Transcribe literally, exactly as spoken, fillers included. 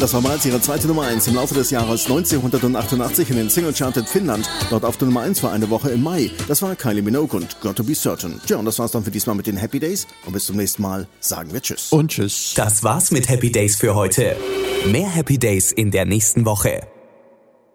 Das war bereits ihre zweite Nummer eins im Laufe des Jahres neunzehnhundertachtundachtzig in den Single-Chart in Finnland. Dort auf der Nummer eins für eine Woche im Mai. Das war Kylie Minogue und Got to Be Certain. Tja, und das war's dann für diesmal mit den Happy Days. Und bis zum nächsten Mal sagen wir Tschüss. Und Tschüss. Das war's mit Happy Days für heute. Mehr Happy Days in der nächsten Woche.